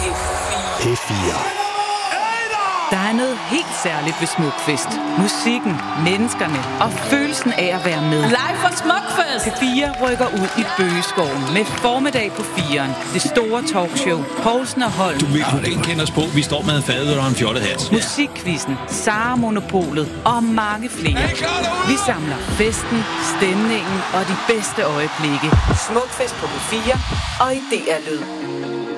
P4. Der er noget helt særligt ved Smukfest. Musikken, menneskerne og følelsen af at være med. Live fra Smukfest! P4 rykker ud i Bøgeskoven med formiddag på 4'eren. Det store talkshow. Poulsen og Holm. Du vil ikke kende os på. Vi står med fadet og en fjollet hat. Musikquizzen, Sara Monopolet og mange flere. Vi samler festen, stemningen og de bedste øjeblikke. Smukfest på P4 og i DR Lyd.